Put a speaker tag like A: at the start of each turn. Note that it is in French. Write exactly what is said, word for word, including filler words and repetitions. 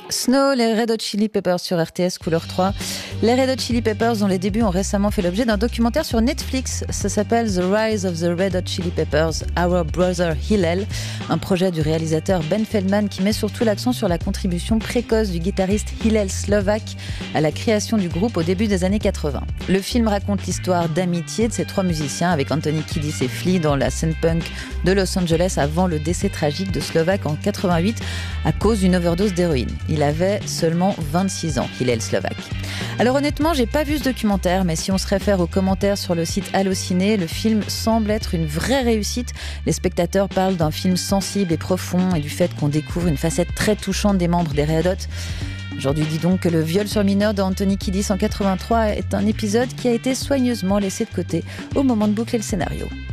A: Snow, les Red Hot Chili Peppers sur R T S couleur trois. Les Red Hot Chili Peppers, dont les débuts ont récemment fait l'objet d'un documentaire sur Netflix. Ça s'appelle The Rise of the Red Hot Chili Peppers, Our Brother Hillel, un projet du réalisateur Ben Feldman qui met surtout l'accent sur la contribution précoce du guitariste Hillel Slovak à la création du groupe au début des années quatre-vingts. Le film raconte l'histoire d'amitié de ces trois musiciens avec Anthony Kiedis et Flea dans la scène punk de Los Angeles avant le décès tragique de Slovak en quatre-vingt-huit à cause d'une overdose d'héroïne. Il avait seulement vingt-six ans, Hillel Slovak. Alors honnêtement, j'ai pas vu ce documentaire, mais si on se réfère aux commentaires sur le site Allociné, le film semble être une vraie réussite. Les spectateurs parlent d'un film sensible et profond et du fait qu'on découvre une facette très touchante des membres des Red Hot. Aujourd'hui, dis donc que le viol sur mineur d'Anthony Kiedis en quatre-vingt-trois est un épisode qui a été soigneusement laissé de côté au moment de boucler le scénario.